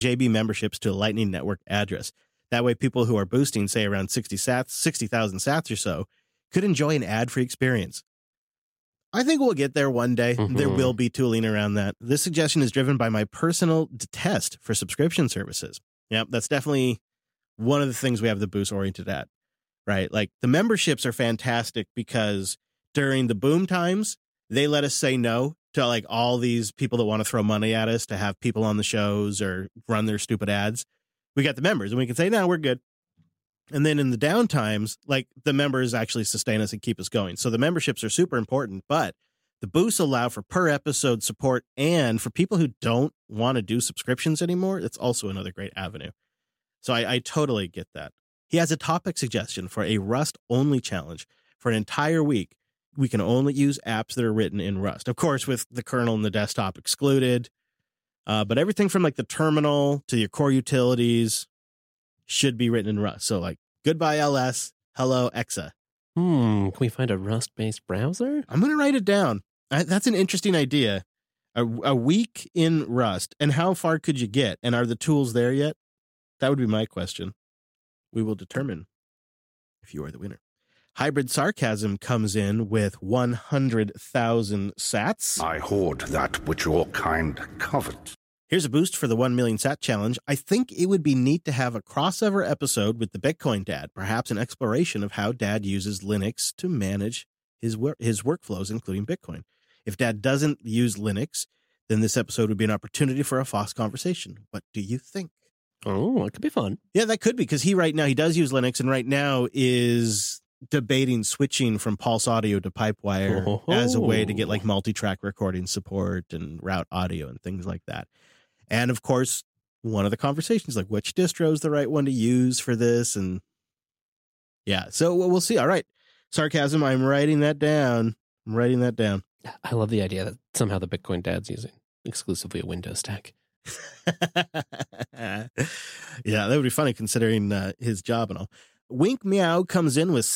JB memberships to a Lightning Network address. That way, people who are boosting, say, around 60,000 sats or so, could enjoy an ad-free experience. I think we'll get there one day. Mm-hmm. There will be tooling around that. This suggestion is driven by my personal detest for subscription services. Yep, that's definitely one of the things we have the boost oriented at, right? Like the memberships are fantastic because during the boom times, they let us say no to like all these people that want to throw money at us to have people on the shows or run their stupid ads. We got the members and we can say, no, we're good. And then in the down times, like the members actually sustain us and keep us going. So the memberships are super important, but the boosts allow for per episode support. And for people who don't want to do subscriptions anymore, it's also another great avenue. So I totally get that. He has a topic suggestion for a Rust only challenge for an entire week. We can only use apps that are written in Rust, of course, with the kernel and the desktop excluded. But everything from like the terminal to your core utilities should be written in Rust. So like goodbye LS, hello Exa. Can we find a Rust-based browser? I'm going to write it down. That's an interesting idea. A week in Rust. And how far could you get? And are the tools there yet? That would be my question. We will determine if you are the winner. Hybrid Sarcasm comes in with 100,000 sats. I hoard that which your kind covet. Here's a boost for the 1 million sat challenge. I think it would be neat to have a crossover episode with the Bitcoin Dad, perhaps an exploration of how Dad uses Linux to manage his workflows, including Bitcoin. If Dad doesn't use Linux, then this episode would be an opportunity for a Foss conversation. What do you think? Oh, it could be fun. Yeah, that could be, because he does use Linux, and right now is debating switching from Pulse Audio to Pipewire as a way to get like multi-track recording support and route audio and things like that. And of course, one of the conversations, like which distro is the right one to use for this? And yeah, so we'll see. All right. Sarcasm. I'm writing that down. I love the idea that somehow the Bitcoin Dad's using exclusively a Windows stack. Yeah, that would be funny considering his job and all. Wink Meow comes in with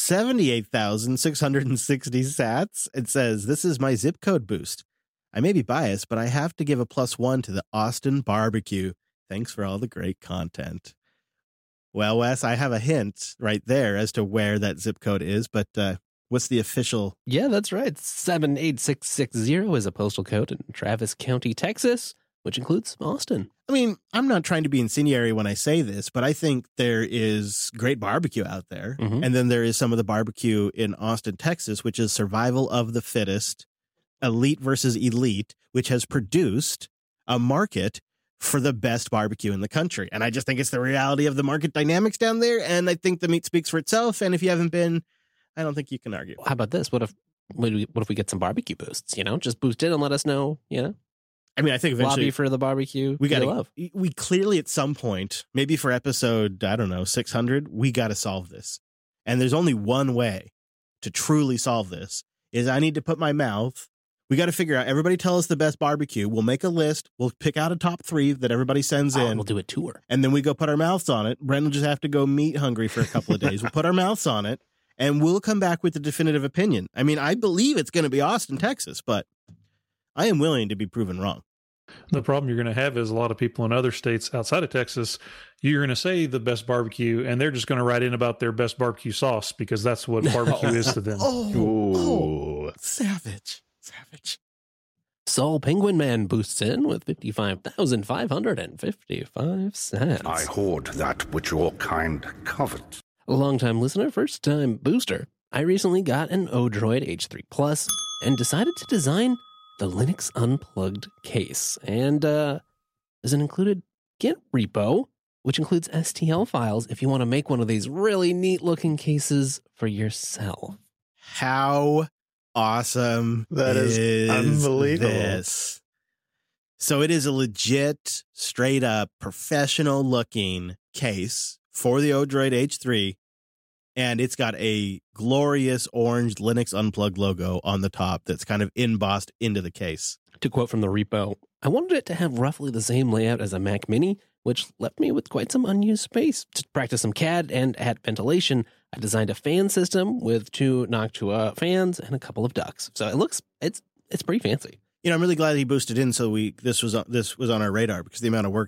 78,660 sats. It says, this is my zip code boost. I may be biased, but I have to give a +1 to the Austin barbecue. Thanks for all the great content. Well, Wes, I have a hint right there as to where that zip code is, but what's the official? Yeah, that's right. 78660 is a postal code in Travis County, Texas, which includes Austin. I mean, I'm not trying to be incendiary when I say this, but I think there is great barbecue out there. Mm-hmm. And then there is some of the barbecue in Austin, Texas, which is survival of the fittest, elite versus elite, which has produced a market for the best barbecue in the country. And I just think it's the reality of the market dynamics down there. And I think the meat speaks for itself. And if you haven't been, I don't think you can argue. How about this? What if we get some barbecue boosts, just boost it and let us know, I mean, I think eventually lobby for the barbecue. We clearly at some point, maybe for episode, 600, we got to solve this. And there's only one way to truly solve this is I need to put my mouth. We got to figure out, everybody tell us the best barbecue. We'll make a list. We'll pick out a top 3 that everybody sends in. We'll do a tour. And then we go put our mouths on it. Brent will just have to go meat hungry for a couple of days. We'll put our mouths on it and we'll come back with the definitive opinion. I mean, I believe it's going to be Austin, Texas, but I am willing to be proven wrong. The problem you're going to have is a lot of people in other states outside of Texas, you're going to say the best barbecue, and they're just going to write in about their best barbecue sauce because that's what barbecue is to them. Savage. Soul Penguin Man boosts in with 55,555 cents. I hoard that which your kind covet. A long-time listener, first-time booster. I recently got an Odroid H3 Plus and decided to design the Linux Unplugged case. And there's an included Git repo, which includes STL files if you want to make one of these really neat-looking cases for yourself. How awesome that is unbelievable. This? So it is a legit, straight-up, professional-looking case for the Odroid H3, and it's got a glorious orange Linux Unplugged logo on the top that's kind of embossed into the case. To quote from the repo, I wanted it to have roughly the same layout as a Mac Mini, which left me with quite some unused space. To practice some CAD and add ventilation, I designed a fan system with 2 Noctua fans and a couple of ducts. So it's pretty fancy. I'm really glad he boosted in so this was on our radar, because the amount of work that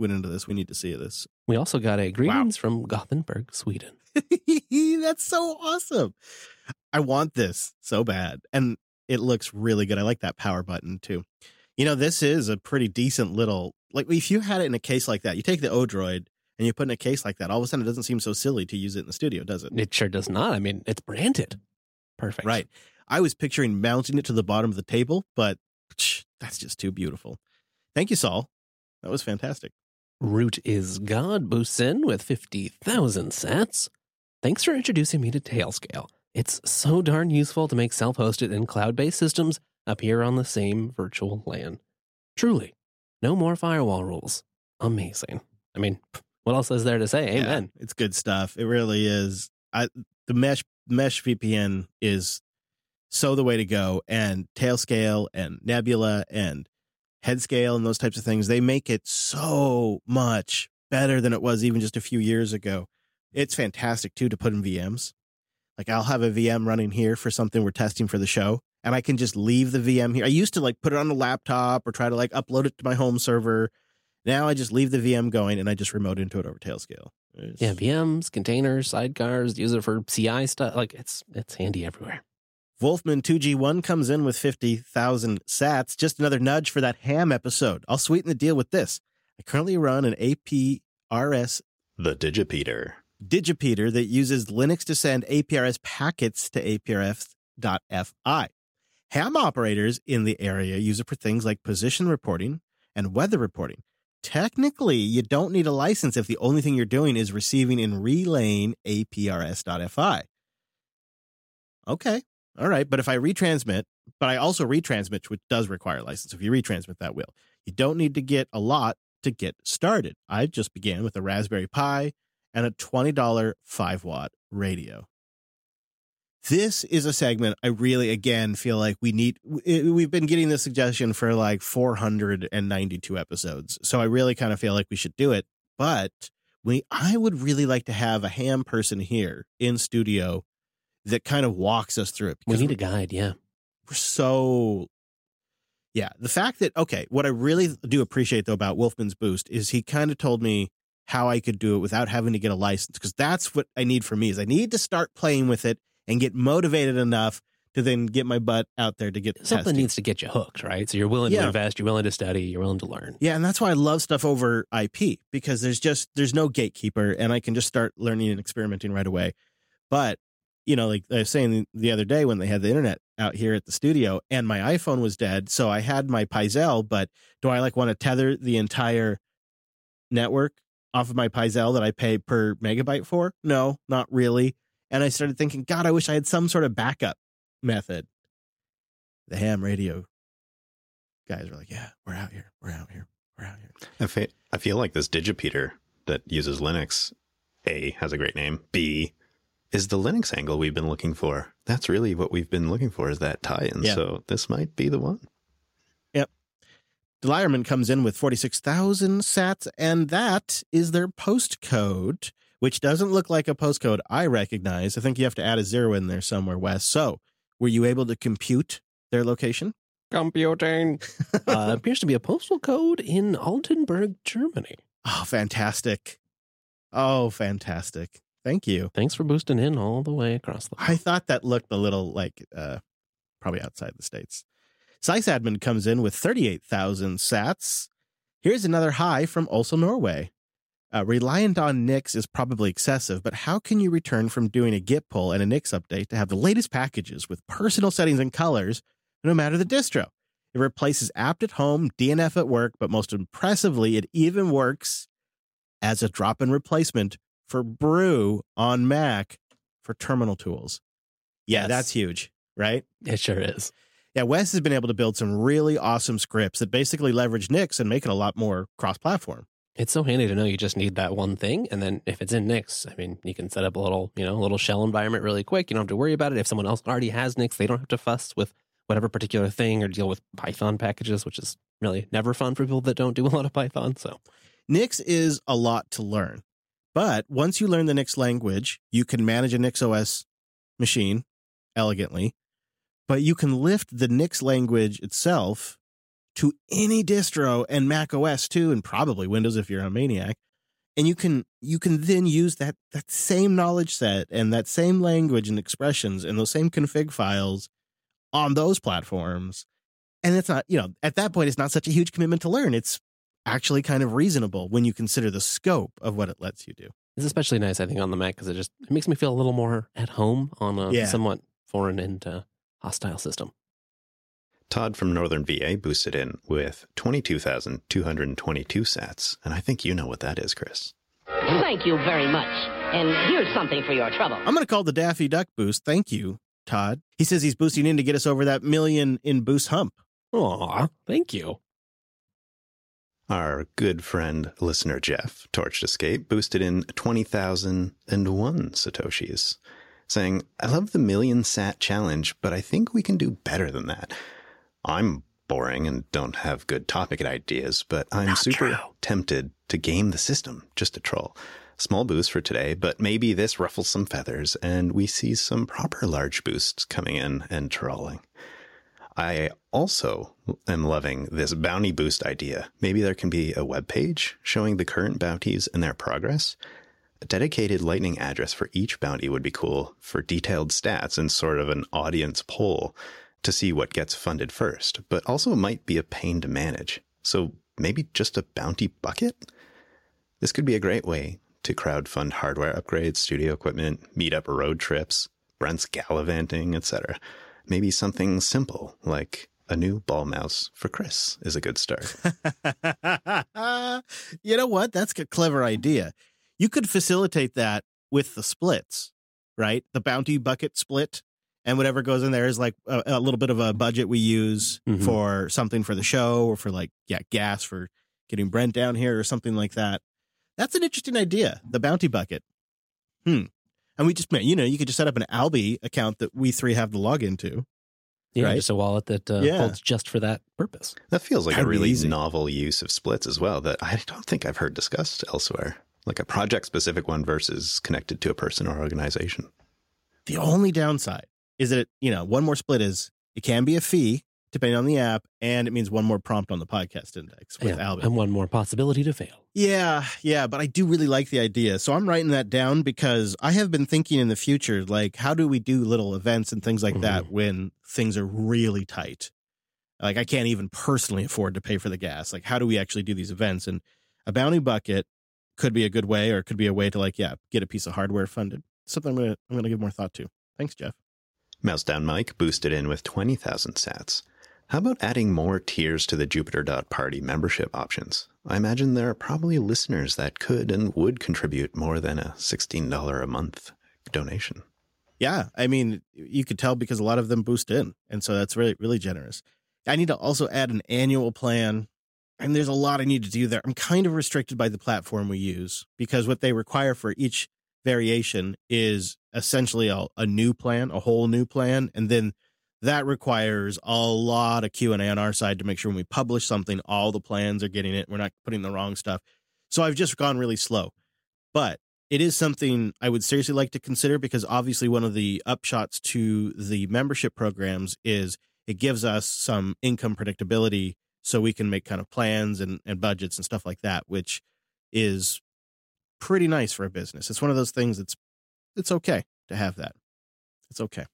went into this. We need to see this. We also got a greetings from Gothenburg, Sweden. That's so awesome. I want this so bad. And it looks really good. I like that power button too. You know, this is a pretty decent little, like if you had it in a case like that, you take the Odroid and you put it in a case like that, all of a sudden it doesn't seem so silly to use it in the studio, does it? It sure does not. I mean, it's branded. Perfect. Right. I was picturing mounting it to the bottom of the table, but that's just too beautiful. Thank you, Saul. That was fantastic. Root is God boosts in with 50,000 sats. Thanks for introducing me to Tailscale. It's so darn useful to make self-hosted and cloud-based systems appear on the same virtual LAN. Truly, no more firewall rules. Amazing. I mean, what else is there to say? Amen. Yeah, it's good stuff. It really is. The mesh VPN is so the way to go, and Tailscale and Nebula and Headscale and those types of things, they make it so much better than it was even just a few years ago. It's fantastic too to put in VMs. Like I'll have a VM running here for something we're testing for the show, and I can just leave the VM here. I used to like put it on the laptop or try to like upload it to my home server. Now I just leave the VM going and I just remote into it over Tailscale. Yeah, VMs, containers, sidecars, use it for CI stuff. Like it's handy everywhere. Wolfman 2G1 comes in with 50,000 sats. Just another nudge for that ham episode. I'll sweeten the deal with this. I currently run an APRS, the Digipeater that uses Linux to send APRS packets to APRS.fi. Ham operators in the area use it for things like position reporting and weather reporting. Technically, you don't need a license if the only thing you're doing is receiving and relaying APRS.fi. Okay. All right. But if I retransmit, but I also retransmit, which does require a license. If you retransmit, that will. You don't need to get a lot to get started. I just began with a Raspberry Pi and a $20 5-watt radio. This is a segment I really, again, feel like we need. We've been getting this suggestion for like 492 episodes. So I really kind of feel like we should do it. But I would really like to have a ham person here in studio that kind of walks us through it. We need a guide, yeah. We're so... Yeah, the fact that, okay, what I really do appreciate, though, about Wolfman's Boost is he kind of told me how I could do it without having to get a license, because that's what I need for me, is I need to start playing with it and get motivated enough to then get my butt out there to get something testing. Needs to get you hooked, right? So you're willing to invest, you're willing to study, you're willing to learn. Yeah, and that's why I love stuff over IP, because there's no gatekeeper, and I can just start learning and experimenting right away. But, you know, like I was saying the other day when they had the internet out here at the studio and my iPhone was dead, so I had my Pizel, but do I like want to tether the entire network off of my Pizel that I pay per megabyte for? No, not really. And I started thinking, God, I wish I had some sort of backup method. The ham radio guys were like, yeah, we're out here. I feel like this Digipeater that uses Linux, A, has a great name, B, is the Linux angle we've been looking for. That's really what we've been looking for, is that tie-in. Yeah. So this might be the one. Yep. Delierman comes in with 46,000 sats, and that is their postcode, which doesn't look like a postcode I recognize. I think you have to add a 0 in there somewhere, Wes. So were you able to compute their location? Computing. Appears to be a postal code in Altenburg, Germany. Oh, fantastic. Oh, fantastic. Thank you. Thanks for boosting in all the way across the world. I thought that looked a little like probably outside the States. Sysadmin comes in with 38,000 sats. Here's another high from also Norway. Reliant on Nix is probably excessive, but how can you return from doing a git pull and a Nix update to have the latest packages with personal settings and colors, no matter the distro? It replaces apt at home, DNF at work, but most impressively, it even works as a drop-in replacement for Brew on Mac for terminal tools. Yeah, yes. That's huge, right? It sure is. Yeah, Wes has been able to build some really awesome scripts that basically leverage Nix and make it a lot more cross-platform. It's so handy to know you just need that one thing. And then if it's in Nix, I mean, you can set up a little shell environment really quick. You don't have to worry about it. If someone else already has Nix, they don't have to fuss with whatever particular thing or deal with Python packages, which is really never fun for people that don't do a lot of Python. So Nix is a lot to learn. But once you learn the Nix language, you can manage a NixOS machine elegantly. But you can lift the Nix language itself to any distro and Mac OS too, and probably Windows if you're a maniac. And you can then use that same knowledge set and that same language and expressions and those same config files on those platforms. And it's not, at that point, it's not such a huge commitment to learn. It's actually kind of reasonable when you consider the scope of what it lets you do. It's especially nice, I think, on the Mac because it makes me feel a little more at home on a somewhat foreign and hostile system. Todd from Northern VA boosted in with 22,222 sats, and I think you know what that is, Chris. Thank you very much. And here's something for your trouble. I'm going to call the Daffy Duck boost. Thank you, Todd. He says he's boosting in to get us over that million in boost hump. Aw, thank you. Our good friend, listener Jeff, Torched Escape, boosted in 20,001 Satoshis, saying, I love the million sat challenge, but I think we can do better than that. I'm boring and don't have good topic ideas, but I'm Not super true. tempted to game the system just to troll. Small boost for today, but maybe this ruffles some feathers and we see some proper large boosts coming in and trolling. I also am loving this bounty boost idea. Maybe there can be a web page showing the current bounties and their progress. A dedicated Lightning address for each bounty would be cool for detailed stats and sort of an audience poll to see what gets funded first, but also might be a pain to manage. So maybe just a bounty bucket? This could be a great way to crowdfund hardware upgrades, studio equipment, meetup road trips, Brent's gallivanting, etc. Maybe something simple like a new ball mouse for Chris is a good start. You know what? That's a clever idea. You could facilitate that with the splits, right? The bounty bucket split. And whatever goes in there is like a little bit of a budget we use for something for the show or for gas for getting Brent down here or something like that. That's an interesting idea. The bounty bucket. And we just, you could just set up an Alby account that we three have to log into. Yeah, right? just a wallet that holds just for that purpose. That feels like That'd a be really easy. novel use of splits as well that I don't think I've heard discussed elsewhere. Like a project-specific one versus connected to a person or organization. The only downside is that, one more split is it can be a fee depending on the app, and it means one more prompt on the podcast index with Alby. And one more possibility to fail. Yeah, but I do really like the idea. So I'm writing that down because I have been thinking in the future, like, how do we do little events and things like that when things are really tight? Like, I can't even personally afford to pay for the gas. Like, how do we actually do these events? And a bounty bucket could be a good way, or it could be a way to get a piece of hardware funded. Something I'm gonna give more thought to. Thanks, Jeff. Mouse Down Mike boosted in with 20,000 sats. How about adding more tiers to the Jupiter.party membership options? I imagine there are probably listeners that could and would contribute more than a $16 a month donation. Yeah, I mean, you could tell because a lot of them boost in, and so that's really, really generous. I need to also add an annual plan, and there's a lot I need to do there. I'm kind of restricted by the platform we use because what they require for each variation is essentially a new plan, a whole new plan, and then that requires a lot of Q&A on our side to make sure when we publish something, all the plans are getting it. We're not putting the wrong stuff. So I've just gone really slow. But it is something I would seriously like to consider because obviously one of the upshots to the membership programs is it gives us some income predictability so we can make kind of plans and budgets and stuff like that, which is pretty nice for a business. It's one of those things it's okay to have that. It's okay.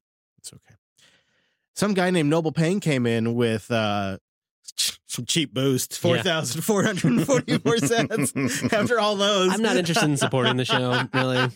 Some guy named Noble Payne came in with some cheap boosts, 4,444 cents after all those. I'm not interested in supporting the show, really.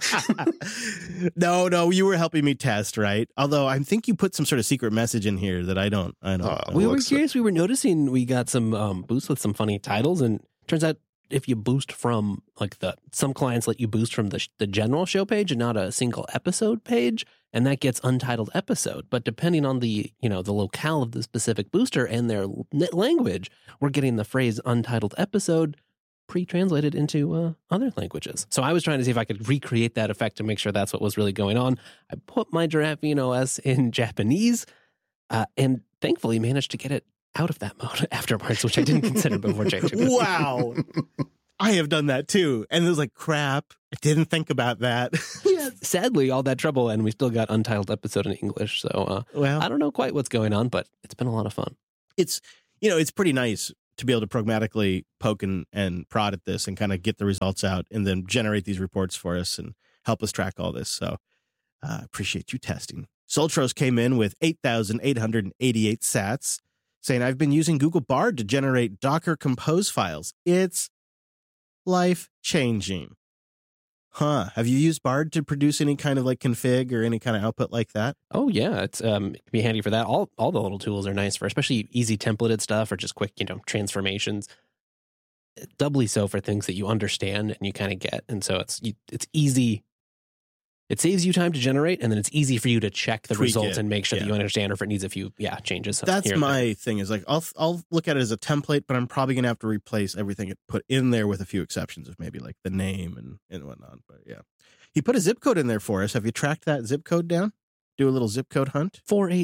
No, you were helping me test, right? Although I think you put some sort of secret message in here that I don't. We were curious. We were noticing we got some boosts with some funny titles, and turns out if you boost from some clients let you boost from the general show page and not a single episode page, and that gets untitled episode. But depending on the locale of the specific booster and their language, we're getting the phrase untitled episode pre-translated into other languages. So I was trying to see if I could recreate that effect to make sure that's what was really going on. I put my Giraffing OS in Japanese and thankfully managed to get it out of that mode afterwards, which I didn't consider before changing it. Wow. I have done that too. And it was like, crap, I didn't think about that. Sadly, all that trouble, and we still got untitled episode in English. So well, I don't know quite what's going on, but it's been a lot of fun. It's, it's pretty nice to be able to pragmatically poke and prod at this and kind of get the results out and then generate these reports for us and help us track all this. So appreciate you testing. Soltros came in with 8,888 sats, saying, I've been using Google Bard to generate Docker Compose files. It's life-changing. Huh. Have you used Bard to produce any kind of like config or any kind of output like that? Oh, yeah. It can be handy for that. All the little tools are nice for especially easy templated stuff or just quick, transformations. Doubly so for things that you understand and you kind of get. And so it's easy. It saves you time to generate, and then it's easy for you to check the results and make sure that you understand, or if it needs a few changes. That's my thing is like, I'll look at it as a template, but I'm probably going to have to replace everything it put in there with a few exceptions of maybe like the name and whatnot. But yeah, he put a zip code in there for us. Have you tracked that zip code down? Do a little zip code hunt.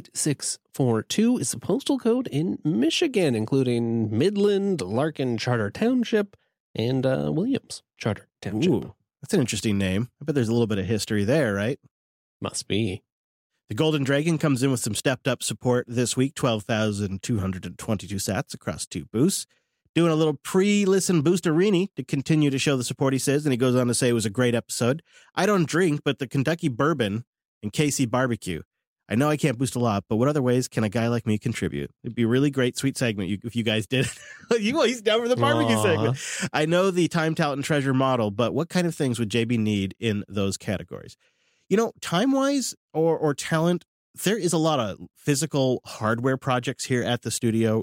48642 is the postal code in Michigan, including Midland, Larkin Charter Township, and Williams Charter Township. Ooh. That's an interesting name. I bet there's a little bit of history there, right? Must be. The Golden Dragon comes in with some stepped-up support this week, 12,222 sats across 2 boosts. Doing a little pre-listen boosterini to continue to show the support, he says, and he goes on to say it was a great episode. I don't drink, but the Kentucky Bourbon and KC Barbecue. I know I can't boost a lot, but what other ways can a guy like me contribute? It'd be a really great, sweet segment if you guys did it. He's down for the barbecue segment. I know the time, talent, and treasure model, but what kind of things would JB need in those categories? Time-wise or talent, there is a lot of physical hardware projects here at the studio.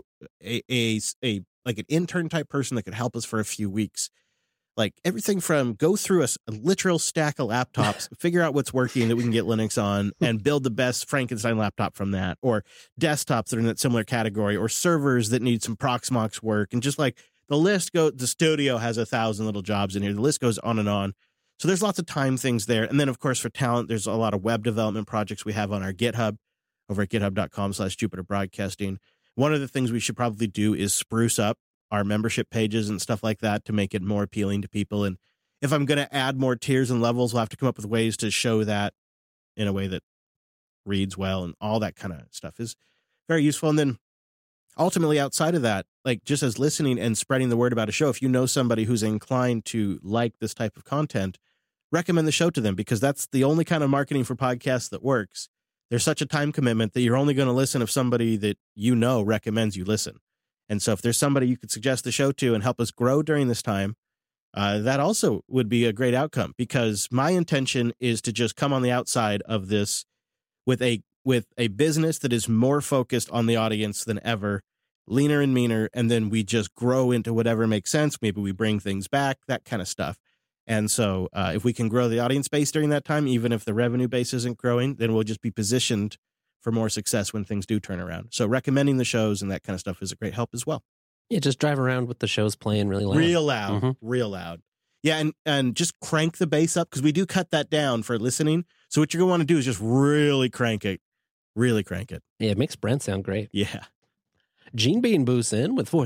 Like an intern type person that could help us for a few weeks. Like everything from go through a literal stack of laptops, figure out what's working that we can get Linux on and build the best Frankenstein laptop from that, or desktops that are in that similar category, or servers that need some Proxmox work. And just like the studio has 1,000 little jobs in here. The list goes on and on. So there's lots of time things there. And then of course for talent, there's a lot of web development projects we have on our GitHub over at github.com/Jupiter Broadcasting. One of the things we should probably do is spruce up our membership pages and stuff like that to make it more appealing to people. And if I'm going to add more tiers and levels, we'll have to come up with ways to show that in a way that reads well, and all that kind of stuff is very useful. And then ultimately outside of that, like just as listening and spreading the word about a show, if you know somebody who's inclined to like this type of content, recommend the show to them, because that's the only kind of marketing for podcasts that works. There's such a time commitment that you're only going to listen if somebody that recommends you listen. And so if there's somebody you could suggest the show to and help us grow during this time, that also would be a great outcome, because my intention is to just come on the outside of this with a business that is more focused on the audience than ever, leaner and meaner, and then we just grow into whatever makes sense. Maybe we bring things back, that kind of stuff. And so if we can grow the audience base during that time, even if the revenue base isn't growing, then we'll just be positioned for more success when things do turn around. So recommending the shows and that kind of stuff is a great help as well. Yeah, just drive around with the shows playing really loud. Real loud. Yeah, and just crank the bass up, because we do cut that down for listening. So what you're going to want to do is just really crank it. Really crank it. Yeah, it makes Brent sound great. Yeah. Gene Bean boosts in with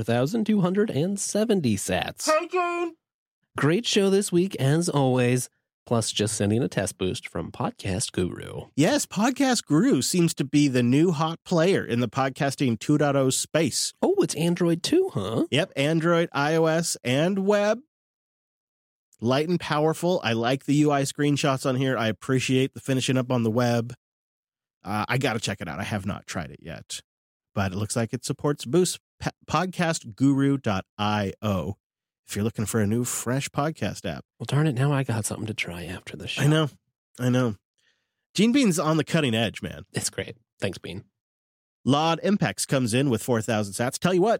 4,270 sats. Hi, Gene. Great show this week, as always. Plus, just sending a test boost from Podcast Guru. Yes, Podcast Guru seems to be the new hot player in the podcasting 2.0 space. Oh, it's Android too, huh? Yep, Android, iOS, and web. Light and powerful. I like the UI screenshots on here. I appreciate the finishing up on the web. I got to check it out. I have not tried it yet, but it looks like it supports Boost. Podcastguru.io. If you're looking for a new, fresh podcast app. Well, darn it, now I got something to try after the show. I know. Gene Bean's on the cutting edge, man. It's great. Thanks, Bean. Laud Impex comes in with 4,000 sats. Tell you what,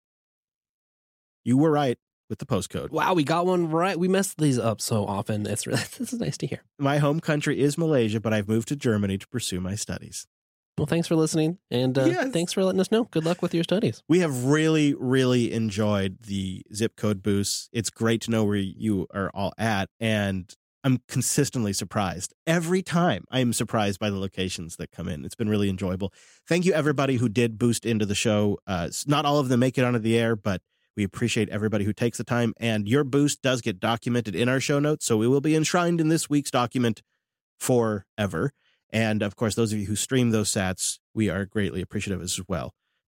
you were right with the postcode. Wow, we got one right. We mess these up so often. This is nice to hear. My home country is Malaysia, but I've moved to Germany to pursue my studies. Well, thanks for listening, and thanks for letting us know. Good luck with your studies. We have really, really enjoyed the zip code boosts. It's great to know where you are all at, and I'm consistently surprised. Every time I am surprised by the locations that come in. It's been really enjoyable. Thank you, everybody who did boost into the show. Not all of them make it onto the air, but we appreciate everybody who takes the time, and your boost does get documented in our show notes, so we will be enshrined in this week's document forever. And, of course, those of you who stream those sats, we are greatly appreciative as well.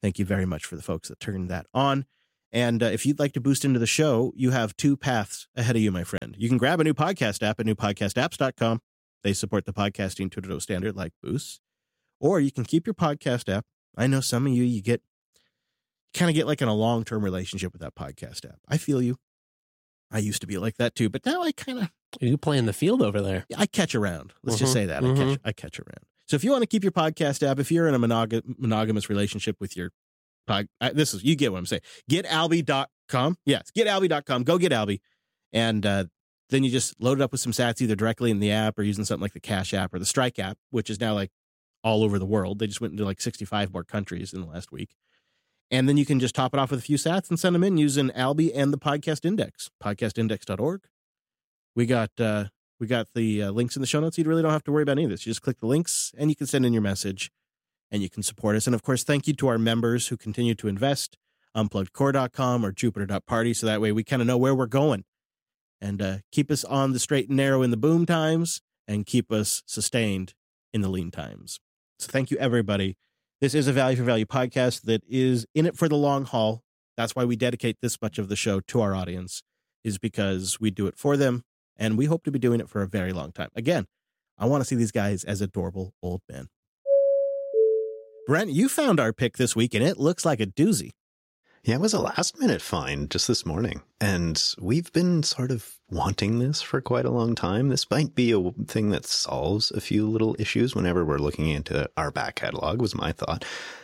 Thank you very much for the folks that turned that on. And if you'd like to boost into the show, you have two paths ahead of you, my friend. You can grab a new podcast app at newpodcastapps.com. They support the podcasting 2.0 standard like Boost. Or you can keep your podcast app. I know some of you kind of get like in a long-term relationship with that podcast app. I feel you. I used to be like that too, but now I kind of... You play in the field over there. I catch around. Let's just say that. I catch around. So if you want to keep your podcast app, if you're in a monogamous relationship with your you get what I'm saying. GetAlby.com. Yes, GetAlby.com. Go get Alby. And then you just load it up with some sats either directly in the app or using something like the Cash app or the Strike app, which is now like all over the world. They just went into like 65 more countries in the last week. And then you can just top it off with a few sats and send them in using Alby and the podcast index, podcastindex.org. We got the links in the show notes. You really don't have to worry about any of this. You just click the links and you can send in your message and you can support us. And of course, thank you to our members who continue to invest, unpluggedcore.com or jupiter.party. So that way we kind of know where we're going and keep us on the straight and narrow in the boom times and keep us sustained in the lean times. So thank you, everybody. This is a value for value podcast that is in it for the long haul. That's why we dedicate this much of the show to our audience, is because we do it for them. And we hope to be doing it for a very long time. Again, I want to see these guys as adorable old men. Brent, you found our pick this week, and it looks like a doozy. Yeah, it was a last-minute find just this morning. And we've been sort of wanting this for quite a long time. This might be a thing that solves a few little issues whenever we're looking into our back catalog, was my thought.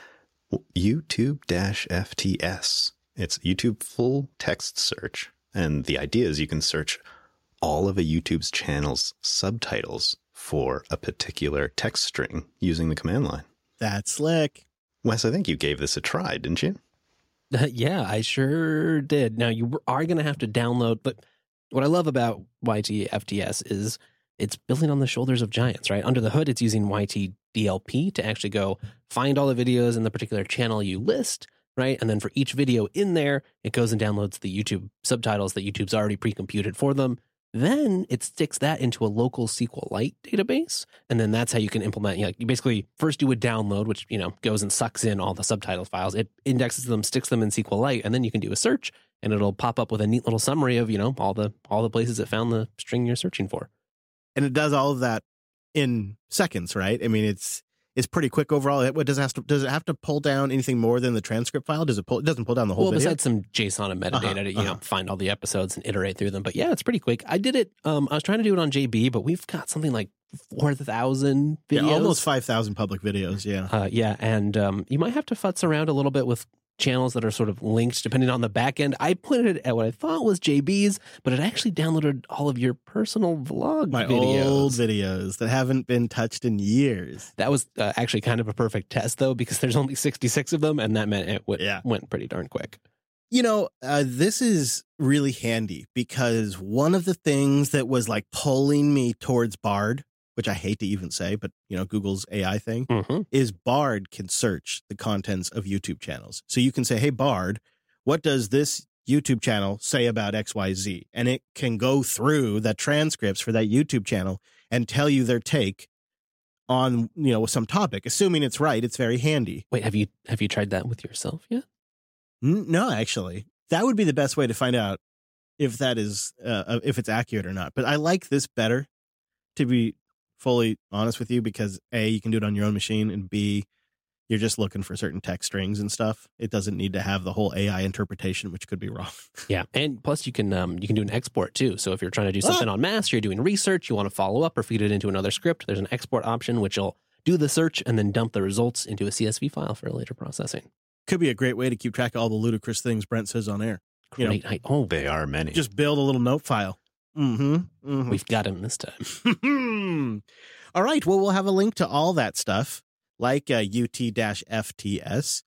YouTube-FTS. It's YouTube full text search. And the idea is you can search all of a YouTube's channel's subtitles for a particular text string using the command line. That's slick. Wes, I think you gave this a try, didn't you? Yeah, I sure did. Now, you are going to have to download, but what I love about YT-FTS is it's building on the shoulders of giants, right? Under the hood, it's using YT-DLP to actually go find all the videos in the particular channel you list, right? And then for each video in there, it goes and downloads the YouTube subtitles that YouTube's already pre-computed for them. Then it sticks that into a local SQLite database. And then that's how you can implement, you basically first do a download, which, goes and sucks in all the subtitle files. It indexes them, sticks them in SQLite, and then you can do a search and it'll pop up with a neat little summary of, all the places it found the string you're searching for. And it does all of that in seconds, right? I mean, it's pretty quick overall. Does it have to pull down anything more than the transcript file? It doesn't pull down the whole video? Besides some JSON and metadata to find all the episodes and iterate through them. But yeah, it's pretty quick. I did it. I was trying to do it on JB, but we've got something like 4,000 videos. Yeah, almost 5,000 public videos. Yeah. Yeah. And you might have to futz around a little bit with channels that are sort of linked depending on the back end. I put it at what I thought was JB's, but it actually downloaded all of your personal vlog My videos. old videos that haven't been touched in years. That was actually kind of a perfect test, though, because there's only 66 of them, and that meant it went pretty darn quick. This is really handy because one of the things that was like pulling me towards Bard, which I hate to even say, but Google's AI thing, is Bard can search the contents of YouTube channels. So you can say, hey, Bard, what does this YouTube channel say about XYZ? And it can go through the transcripts for that YouTube channel and tell you their take on, some topic. Assuming it's right, it's very handy. Wait, have you tried that with yourself yet? No, actually. That would be the best way to find out if that is, if it's accurate or not. But I like this better, to be fully honest with you, because A, you can do it on your own machine, and B, you're just looking for certain text strings and stuff. It doesn't need to have the whole AI interpretation, which could be wrong. Yeah, and plus you can do an export too. So if you're trying to do something en masse, you're doing research, you want to follow up or feed it into another script, there's an export option which will do the search and then dump the results into a CSV file for later processing. Could be a great way to keep track of all the ludicrous things Brent says on air. Great. They are many. Just build a little note file. We've got him this time. All right. Well, we'll have a link to all that stuff, like UT-FTS,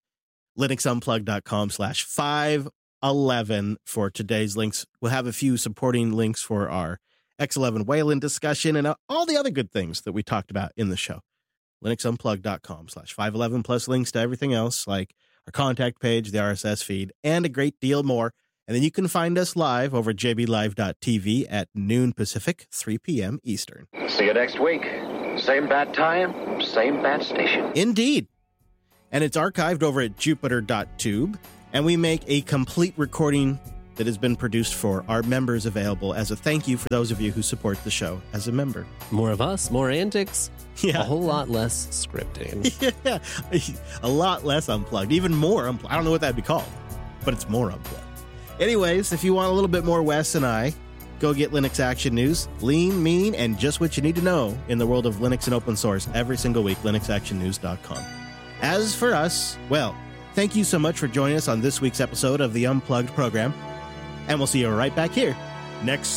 linuxunplugged.com/511 for today's links. We'll have a few supporting links for our X11 Wayland discussion and all the other good things that we talked about in the show. linuxunplugged.com/511 plus links to everything else, like our contact page, the RSS feed, and a great deal more. And then you can find us live over at jblive.tv at noon Pacific, 3 p.m. Eastern. See you next week. Same bat time, same bat station. Indeed. and it's archived over at jupiter.tube, and we make a complete recording that has been produced for our members available as a thank you for those of you who support the show as a member. More of us, more antics, Yeah. a whole lot less scripting. Yeah, a lot less unplugged, even more unplugged. I don't know what that'd be called, but it's more unplugged. Anyways, if you want a little bit more Wes and I, go get Linux Action News, lean, mean, and just what you need to know in the world of Linux and open source every single week, linuxactionnews.com. As for us, well, thank you so much for joining us on this week's episode of the Unplugged program, and we'll see you right back here next